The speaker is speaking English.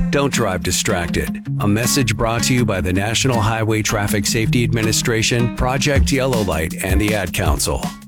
Don't drive distracted. A message brought to you by the National Highway Traffic Safety Administration, Project Yellow Light, and the Ad Council.